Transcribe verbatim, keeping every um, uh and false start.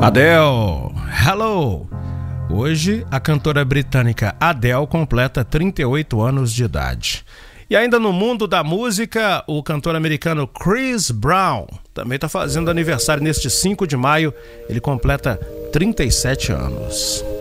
Adele, Hello! Hoje, a cantora britânica Adele completa trinta e oito anos de idade. E ainda no mundo da música, o cantor americano Chris Brown também está fazendo aniversário neste cinco de maio. Ele completa trinta e sete anos.